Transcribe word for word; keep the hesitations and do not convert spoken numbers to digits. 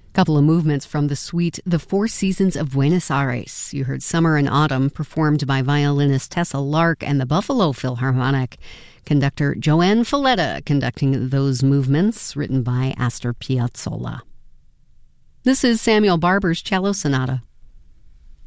Couple of movements from the suite The Four Seasons of Buenos Aires. You heard Summer and Autumn, performed by violinist Tessa Lark and the Buffalo Philharmonic. Conductor Joanne Falletta conducting those movements, written by Astor Piazzolla. This is Samuel Barber's Cello Sonata.